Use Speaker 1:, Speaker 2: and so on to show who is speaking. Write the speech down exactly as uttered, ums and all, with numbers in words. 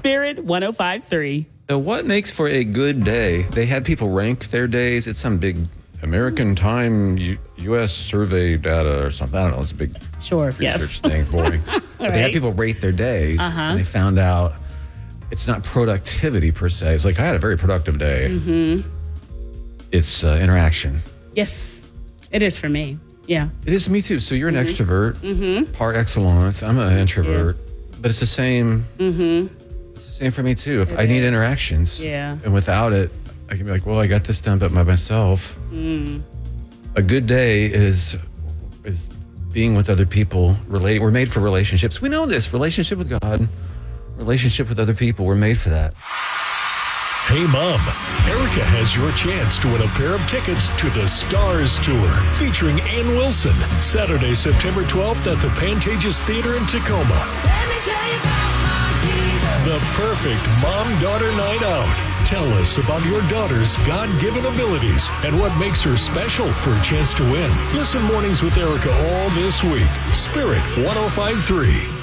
Speaker 1: Spirit one oh five point three.
Speaker 2: So what makes for a good day? They had people rank their days. It's some big American Time U- U.S. survey data or something. I don't know. It's a big
Speaker 1: Sure,
Speaker 2: research
Speaker 1: yes.
Speaker 2: thing, boring. But they had
Speaker 1: right.
Speaker 2: people rate their days,
Speaker 1: Uh-huh.
Speaker 2: and they found out it's not productivity per se. It's like, I had a very productive day.
Speaker 1: Mm-hmm.
Speaker 2: It's uh, interaction.
Speaker 1: Yes, it is for me. Yeah.
Speaker 2: It is me too. So you're an
Speaker 1: Mm-hmm.
Speaker 2: extrovert,
Speaker 1: Mm-hmm.
Speaker 2: par excellence. I'm an introvert, but it's the same.
Speaker 1: Mm-hmm.
Speaker 2: It's the same for me too. If
Speaker 1: It
Speaker 2: I need
Speaker 1: is.
Speaker 2: interactions,
Speaker 1: Yeah.
Speaker 2: and without it, I can be like, well, I got this done, but by myself.
Speaker 1: Mm.
Speaker 2: A good day is is being with other people. Relating. We're made for relationships. We know this. Relationship with God, relationship with other people. We're made for that.
Speaker 3: Hey, Mom, Erica has your chance to win a pair of tickets to the Stars Tour featuring Ann Wilson, Saturday, September twelfth at the Pantages Theater in Tacoma.
Speaker 4: Let me tell you about my Jesus.
Speaker 3: The perfect mom-daughter night out. Tell us about your daughter's God-given abilities and what makes her special for a chance to win. Listen mornings with Erica all this week. Spirit one oh five point three.